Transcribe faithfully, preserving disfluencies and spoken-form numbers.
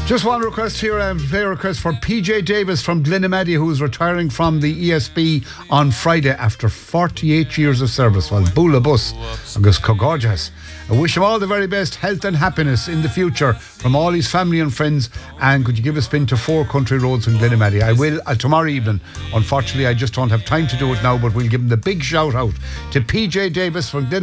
Just one request here, a play request for P J Davis from Glenamaddy, who is retiring from the E S B on Friday after forty-eight years of service. Well, Bula Bus, agus Cogorges. I wish him all the very best health and happiness in the future from all his family and friends. And could you give a spin to Four Country Roads in Glenamaddy? I will uh, tomorrow evening. Unfortunately, I just don't have time to do it now, but we'll give him the big shout out to P J Davis from Glenamaddy.